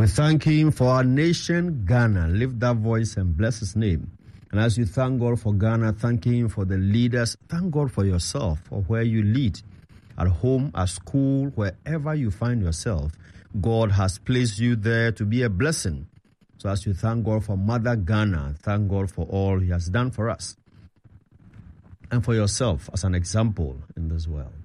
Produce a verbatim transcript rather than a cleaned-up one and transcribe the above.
We thank him for our nation, Ghana. Lift that voice and bless his name. And as you thank God for Ghana, thank him for the leaders. Thank God for yourself, for where you lead. At home, at school, wherever you find yourself, God has placed you there to be a blessing. So as you thank God for Mother Ghana, thank God for all he has done for us and for yourself as an example in this world.